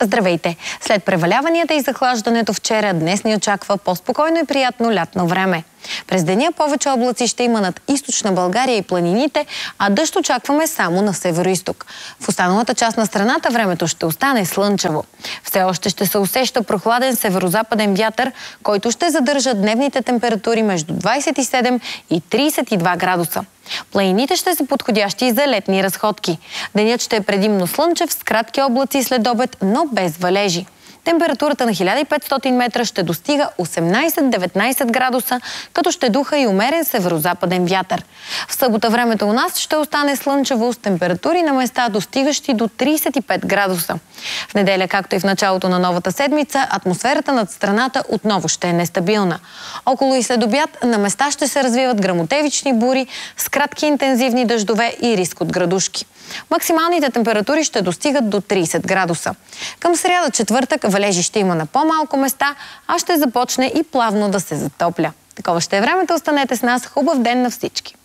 Здравейте! След преваляванията и захлаждането вчера, днес ни очаква по-спокойно и приятно лятно време. През деня повече облаци ще има над източна България и планините, а дъжд очакваме само на североизток. В останалата част на страната времето ще остане слънчево. Все още ще се усеща прохладен северозападен вятър, който ще задържа дневните температури между 27 и 32 градуса. Планините ще са подходящи за летни разходки. Денят ще е предимно слънчев с кратки облаци след обед, но без валежи. Температурата на 1500 метра ще достига 18-19 градуса, като ще духа и умерен северозападен вятър. В събота времето у нас ще остане слънчево с температури на места достигащи до 35 градуса. В неделя, както и в началото на новата седмица, атмосферата над страната отново ще е нестабилна. Около и след обяд на места ще се развиват гръмотевични бури с кратки интензивни дъждове и риск от градушки. Максималните температури ще достигат до 30 градуса. Към сряда, четвъртък валежи ще има на по-малко места, а ще започне и плавно да се затопля. Такова ще е времето. Останете с нас. Хубав ден на всички!